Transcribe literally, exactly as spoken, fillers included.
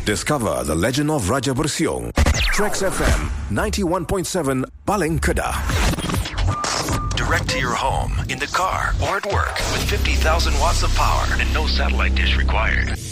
Discover the legend of Raja Bersiong. Trax F M ninety-one point seven Paling Kedah. Direct to your home, in the car, or at work with fifty thousand watts of power and no satellite dish required.